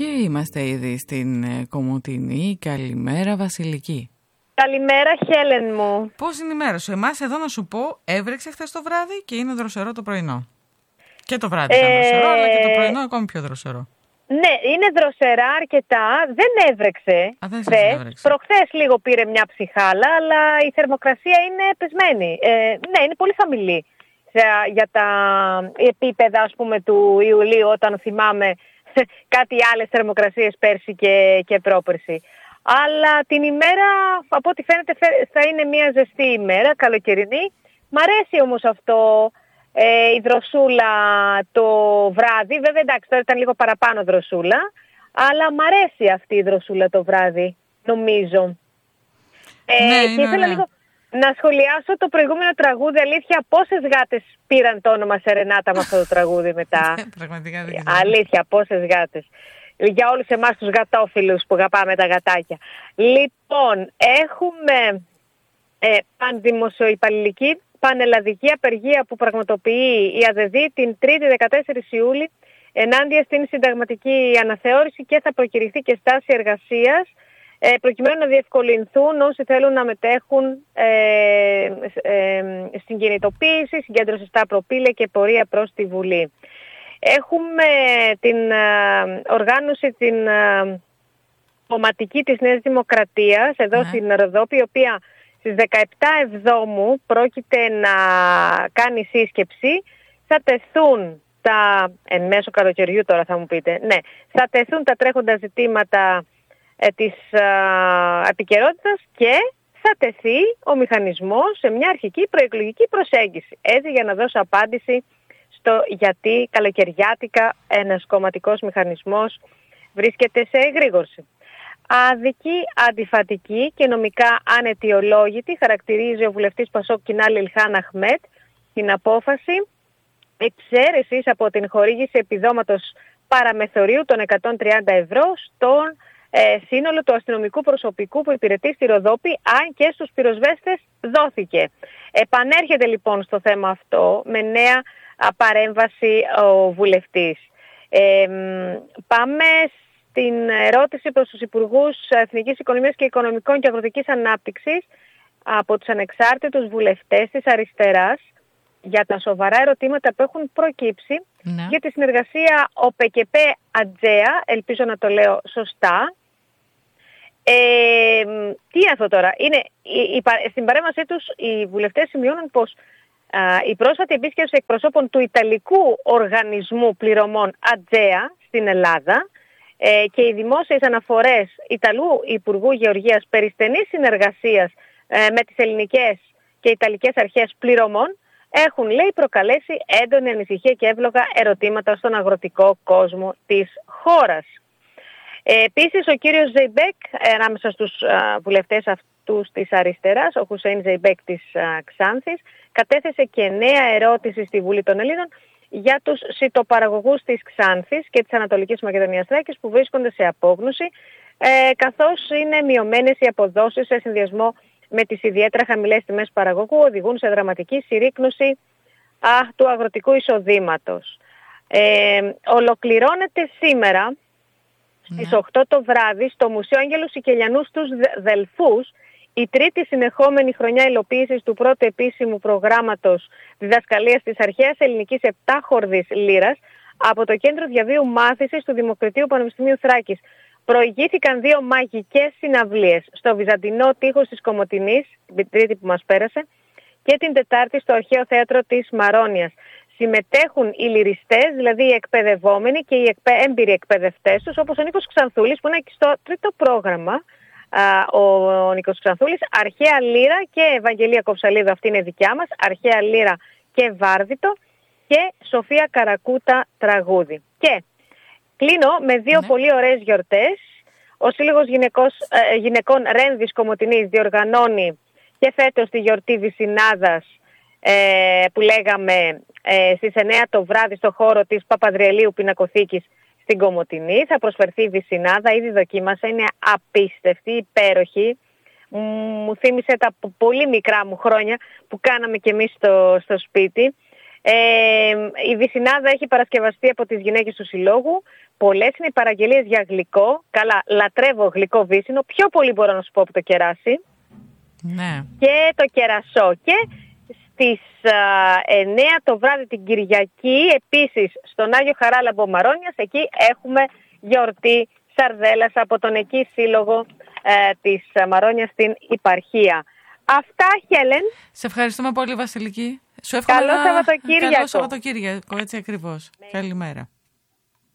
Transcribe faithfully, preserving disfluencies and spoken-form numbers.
Και είμαστε ήδη στην Κομοτηνή. Καλημέρα Βασιλική. Καλημέρα Χέλεν μου. Πώς είναι η μέρα σου? Εμάς εδώ να σου πω, έβρεξε χθες το βράδυ και είναι δροσερό το πρωινό. Και το βράδυ ήταν ε... δροσερό, αλλά και το πρωινό ακόμη πιο δροσερό. Ναι, είναι δροσερά αρκετά, δεν έβρεξε. Α, δεν έβρεξε. Προχθές λίγο πήρε μια ψυχάλα, αλλά η θερμοκρασία είναι πεσμένη. Ε, ναι, είναι πολύ χαμηλή για τα επίπεδα, ας πούμε, του Ιουλίου, όταν θυμάμαι κάτι άλλες θερμοκρασίες πέρσι και, και πρόπερσι. Αλλά την ημέρα, από ό,τι φαίνεται, θα είναι μια ζεστή ημέρα, καλοκαιρινή. Μ' αρέσει όμως αυτό, ε, η δροσούλα το βράδυ. Βέβαια, εντάξει, τώρα ήταν λίγο παραπάνω δροσούλα, αλλά μ' αρέσει αυτή η δροσούλα το βράδυ, νομίζω. Ε, ναι, και ήθελα λίγο να σχολιάσω το προηγούμενο τραγούδι. Αλήθεια, πόσες γάτες πήραν το όνομα Σερενάτα με αυτό το τραγούδι μετά? Πραγματικά δεν Αλήθεια, πόσες γάτες. Για όλους εμάς τους γατόφιλους που αγαπάμε τα γατάκια. Λοιπόν, έχουμε ε, πανδημοσιοϊπαλληλική πανελλαδική απεργία που πραγματοποιεί η ΑΔΔ την Τρίτη δεκατέσσερις Ιούλη ενάντια στην συνταγματική αναθεώρηση και θα προκηρυχθεί και στάση εργασίας ε, προκειμένου να διευκολυνθούν όσοι θέλουν να μετέχουν ε, ε, στην κινητοποίηση, συγκέντρωση στα προπήλαια και πορεία προς τη Βουλή. Έχουμε την uh, οργάνωση την uh, κομματική της Νέας Δημοκρατίας εδώ ναι. στην Ροδόπη, η οποία στις δεκαεπτά Εβδόμου πρόκειται να κάνει σύσκεψη. Θα τεθούν τα, εν μέσω καλοκαιριού τώρα θα μου πείτε, ναι, θα τεθούν τα τρέχοντα ζητήματα ε, της uh, επικαιρότητας και θα τεθεί ο μηχανισμός σε μια αρχική προεκλογική προσέγγιση. Έτσι, για να δώσω απάντηση στο γιατί καλοκαιριάτικα ένας κομματικός μηχανισμός βρίσκεται σε εγρήγορση. Άδικη, αντιφατική και νομικά αναιτιολόγητη χαρακτηρίζει ο βουλευτής Πασόκ Κινάλη Ηλχάν Αχμέτ την απόφαση εξαίρεσης από την χορήγηση επιδόματος παραμεθορίου των εκατόν τριάντα ευρώ στον ε, σύνολο του αστυνομικού προσωπικού που υπηρετεί στη Ροδόπη, αν και στους πυροσβέστες δόθηκε. Επανέρχεται λοιπόν στο θέμα αυτό με νέα παρέμβαση ο βουλευτής. Ε, πάμε στην ερώτηση προς τους Υπουργούς Εθνικής Οικονομίας και Οικονομικών και Αγροτικής Ανάπτυξης από τους ανεξάρτητους βουλευτές της αριστεράς για τα σοβαρά ερωτήματα που έχουν προκύψει ναι. για τη συνεργασία ΟΠΕΚΕΠΕ-ΑΤΖΕΑ, ελπίζω να το λέω σωστά. Ε, τι είναι αυτό τώρα? Είναι, η, η, στην παρέμβασή τους οι βουλευτές σημειώνουν πως η πρόσφατη επίσκεψη εκπροσώπων του Ιταλικού Οργανισμού Πληρωμών ΑΤΖΕΑ στην Ελλάδα ε, και οι δημόσιες αναφορές Ιταλού Υπουργού Γεωργίας περί στενής συνεργασίας ε, με τις ελληνικές και ιταλικές αρχές πληρωμών έχουν, λέει, προκαλέσει έντονη ανησυχία και εύλογα ερωτήματα στον αγροτικό κόσμο της χώρας. Ε, επίσης, ο κύριος Ζεϊμπέκ, ανάμεσα στους α, βουλευτές αυτούς της αριστεράς, ο Χουσέιν Ζεϊμπέκ της α, Ξάνθης, κατέθεσε και νέα ερώτηση στη Βουλή των Ελλήνων για τους σιτοπαραγωγούς της Ξάνθης και της Ανατολικής Μακεδονίας Θράκης που βρίσκονται σε απόγνωση, ε, καθώς είναι μειωμένες οι αποδόσεις σε συνδυασμό με τις ιδιαίτερα χαμηλές τιμές παραγωγού, οδηγούν σε δραματική συρρίκνωση α, του αγροτικού εισοδήματος. Ε, ολοκληρώνεται σήμερα στις ναι. οκτώ το βράδυ στο Μουσείο Άγγελου Σικελιανού στους Δελφούς η τρίτη συνεχόμενη χρονιά υλοποίησης του πρώτου επίσημου προγράμματος διδασκαλίας της αρχαίας ελληνικής επτάχορδης λύρας από το Κέντρο Διαβίου Μάθησης του Δημοκρατίου Πανεπιστημίου Θράκης. Προηγήθηκαν δύο μαγικές συναυλίες στο Βυζαντινό Τείχος της Κομοτηνής, την τρίτη που μας πέρασε, και την Τετάρτη στο Αρχαίο Θέατρο της Μαρόνιας. Συμμετέχουν οι λυριστές, δηλαδή οι εκπαιδευόμενοι και οι εκπαιδε... έμπειροι εκπαιδευτές τους, όπως ο Νίκος Ξανθούλης που είναι και στο τρίτο πρόγραμμα. Uh, ο, ο Νίκος Ξανθούλης, αρχαία λύρα και Ευαγγελία Κοψαλίδου, αυτή είναι δικιά μας, αρχαία λύρα και βάρδιτο, και Σοφία Καρακούτα τραγούδι. Και κλείνω με δύο ναι. πολύ ωραίες γιορτές. Ο Σύλλογος Γυναικός, ε, Γυναικών Ρένδης Κομοτηνής διοργανώνει και φέτος τη γιορτή Βυσσινάδας ε, που λέγαμε ε, στις εννιά το βράδυ στο χώρο της Παπαδριελίου Πινακοθήκης στην Κομοτηνή. Θα προσφερθεί η Βυσσινάδα, ήδη δοκίμασα, είναι απίστευτη, υπέροχη. Μου θύμισε τα πολύ μικρά μου χρόνια που κάναμε κι εμείς στο, στο σπίτι. Ε, η βυσσινάδα έχει παρασκευαστεί από τις γυναίκες του συλλόγου. Πολλές είναι οι παραγγελίες για γλυκό. Καλά, λατρεύω γλυκό βύσσινο. Πιο πολύ μπορώ να σου πω από το κεράσι. Ναι. Και το κερασό. Και στις α, εννέα το βράδυ την Κυριακή, επίσης στον Άγιο Χαράλαμπο Μαρόνιας, εκεί έχουμε γιορτή σαρδέλας από τον εκεί σύλλογο ε, της Μαρόνιας στην Υπαρχία. Αυτά, Χέλεν. Σε ευχαριστούμε πολύ, Βασιλική. Σου εύχομαι Καλό ένα... Σαββατοκύριακο. Καλό Σαββατοκύριακο, έτσι ακριβώς. Ναι. Καλημέρα.